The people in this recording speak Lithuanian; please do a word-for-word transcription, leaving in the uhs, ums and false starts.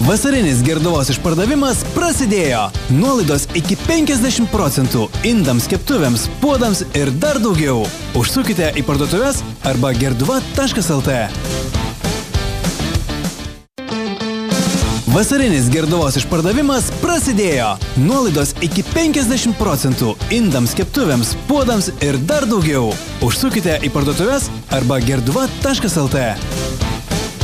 Vasarinis Gerduvos išpardavimas prasidėjo. Nuolaidos iki penkiasdešimt procentų indams, keptuvėms, puodams ir dar daugiau. Užsukite į parduotuves arba gerduva taškas lt. Vasarinis Gerduvos išpardavimas prasidėjo. Nuolaidos iki penkiasdešimt procentų indams, keptuvėms, puodams ir dar daugiau. Užsukite į parduotuves arba gerduva taškas lt.